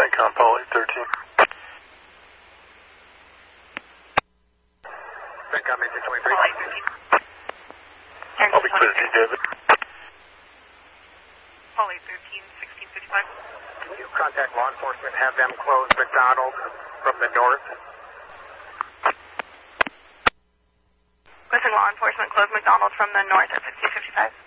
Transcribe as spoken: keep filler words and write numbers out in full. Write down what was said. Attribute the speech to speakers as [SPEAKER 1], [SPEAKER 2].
[SPEAKER 1] CENTCOM, Paul eight thirteen.
[SPEAKER 2] CENTCOM eight twenty-three.
[SPEAKER 3] Paul eight thirteen.
[SPEAKER 1] I'll be clear to you, David.
[SPEAKER 3] Paul eight thirteen, sixteen fifty-five.
[SPEAKER 2] Can you contact law enforcement, have them close McDonald from the north?
[SPEAKER 3] Listen, law enforcement, close McDonald from the north at sixteen fifty-five.